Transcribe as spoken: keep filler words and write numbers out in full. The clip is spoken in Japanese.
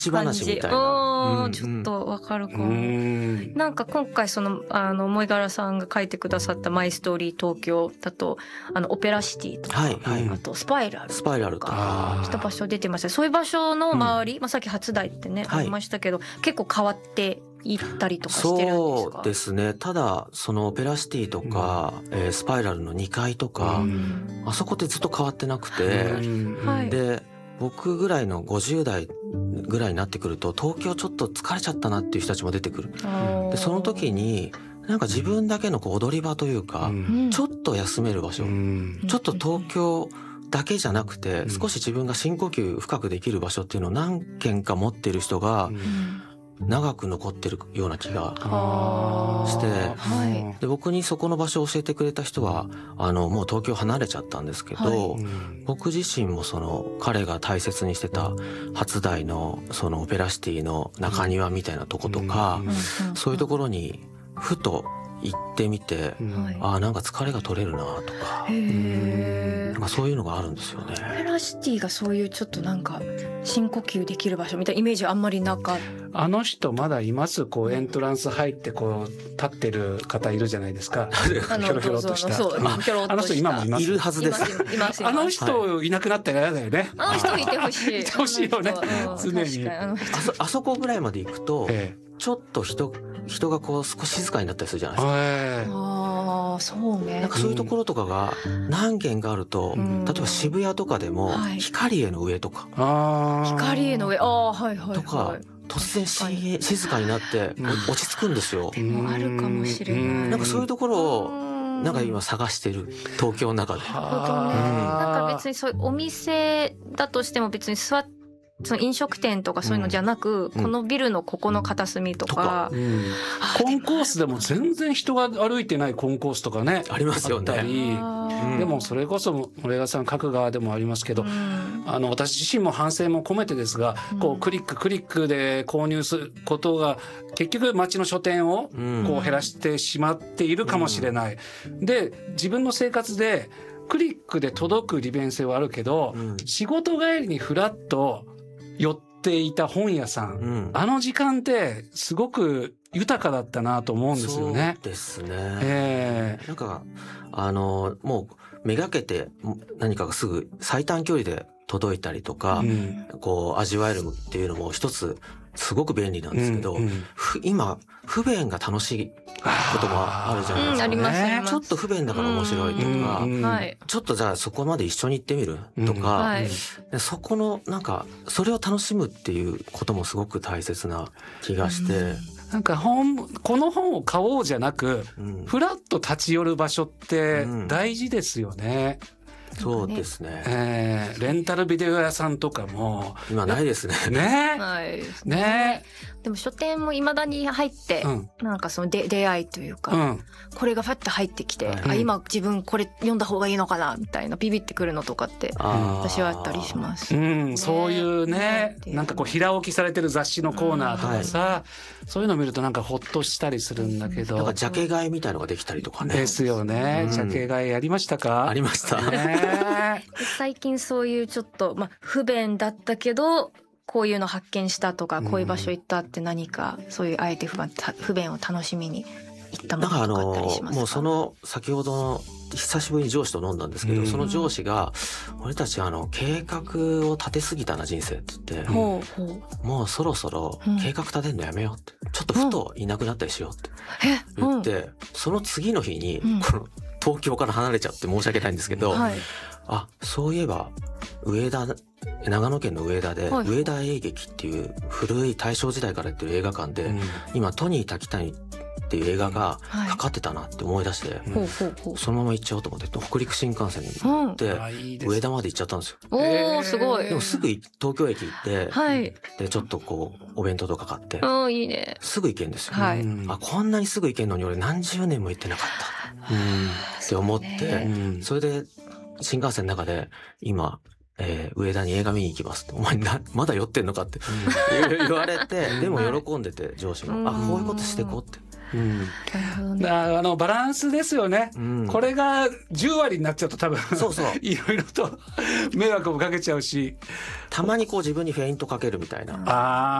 感じ。 話みたいな、 おー、 うん、 ちょっとわかるかも。 うんなんか今回そのあの萌柄さんが書いてくださったマイストーリー東京だとあのオペラシティとか、 はいはい、 あとスパイラルスパイラルとかした場所出てました。そういう場所の周り、うん、まあさっき初台ってね、はい、ありましたけど結構変わって行ったりとかしてるんですか？ そうですね。ただそのオペラシティとか、うんえー、スパイラルのにかいとか、うん、あそこってずっと変わってなくて、うん、で僕ぐらいのごじゅう代ぐらいになってくると東京ちょっと疲れちゃったなっていう人たちも出てくる。でその時になんか自分だけのこう踊り場というか、うん、ちょっと休める場所、うん、ちょっと東京だけじゃなくて、うん、少し自分が深呼吸深くできる場所っていうのを何軒か持ってる人が、うん長く残ってるような気がして、はい、で僕にそこの場所を教えてくれた人はあのもう東京離れちゃったんですけど、はい、僕自身もその彼が大切にしてた初台のそのオペラシティの中庭みたいなとことか、うん、そういうところにふと行ってみて、うん、あなんか疲れが取れるなとか、へなんかそういうのがあるんですよね。 オペラシティがそういうちょっとなんか深呼吸できる場所みたいなイメージあんまりなかった。 あの人まだいます？こうエントランス入ってこう立ってる方いるじゃないですか。ひょろひょろとした。あの人今もいます。 いるはずです。 いますあの人いなくなったら嫌だよね。 あの人いてほしい。 いてほしいよね。常に。 あそあそこぐらいまで行くと、ええ、ちょっと人人がこう少し静かになったりするじゃないですか。 ああ、そうね。 なんかそういうところとかが何軒かあると、うん、例えば渋谷とかでも光栄の上とか、 はい、光栄の上、ああはいはいはい。 とか突然し静かになって落ち着くんですよ。 でもあるかもしれない。 なんかそういうところをなんか今探してる東京の中で。なるほどね。 なんか別にそういうお店だとしても別に座ってその飲食店とかそういうのじゃなく、うん、このビルのここの片隅とか、うん、 コンコースでも全然人が歩いてないコンコースとかねありますよね。 あったり、でもそれこそ森川さん書く側でもありますけど、うん、あの私自身も反省も込めてですが、うん、こうクリッククリックで購入することが結局街の書店をこう減らしてしまっているかもしれない、うん、で自分の生活でクリックで届く利便性はあるけど、うん、仕事帰りにフラッと寄っていた本屋さん、うん、あの時間ってすごく豊かだったなと思うんですよね。 そうですね、 えー、 なんかあのもうめがけて何かがすぐ最短距離で届いたりとか、うん、こう味わえるっていうのも一つすごく便利なんですけど、うんうん、今不便が楽しいこともあるじゃないですか、ね、うん、ありますあります。ちょっと不便だから面白いとか、うんうん、ちょっとじゃあそこまで一緒に行ってみるとか、うんはい、そこのなんかそれを楽しむっていうこともすごく大切な気がして、うん、 なんか本この本を買おうじゃなく、うん、ふらっと立ち寄る場所って大事ですよね、うんそうですね、 えー、レンタルビデオ屋さんとかも今ないですね。 ね、 ないですね。ねでも書店も未だに入って、うん、なんかそので出会いというか、うん、これがファッと入ってきて、はい、あ今自分これ読んだ方がいいのかなみたいなビビってくるのとかって私はあったりします、 うんね、そういうねなんかこう平置きされてる雑誌のコーナーとかさ、うんはい、そういうの見るとなんかほっとしたりするんだけど、 なんかジャケ買いみたいのができたりとかね。 ですよね、うん、ジャケ買いやりましたか？ ありました、 ね、 最近そういうちょっと、まあ、不便だったけどこういうの発見したとかこういう場所行ったって何かそういうあえて不不便を楽しみに行ったものとかあったりしますか？ もうその先ほどの久しぶりに上司と飲んだんですけど、うん、その上司が俺たちあの計画を立てすぎたな人生って言って、うん、もうそろそろ計画立てるのやめようって、うん、ちょっとふといなくなったりしようって言って、うん、その次の日にこの東京から離れちゃって申し訳ないんですけど、うんはい、あそういえば上田長野県の上田で上田映劇っていう古い大正時代からやってる映画館で、うん、今トニー滝谷っていう映画がかかってたなって思い出して、うん、そのまま行っちゃおうと思って北陸新幹線に乗って、うん、上田まで行っちゃったんですよ。 おーすごい。 でもすぐ東京駅行って、はい、でちょっとこうお弁当とか買っておいいねすぐ行けんですよ、 はい、 あこんなにすぐ行けんのに俺何十年も行ってなかった、うん、って思って、うん、それで新幹線の中で今えー、上田に映画見に行きますって、お前なまだ酔ってんのかって、うん、言われて、でも喜んでて上司も、うん、あこういうことしてこうってうん、ね、あのバランスですよね、うん、これがじゅう割になっちゃうと多分そうそういろいろと迷惑もかけちゃうし、 たまにこう自分にフェイントかけるみたいな。 あ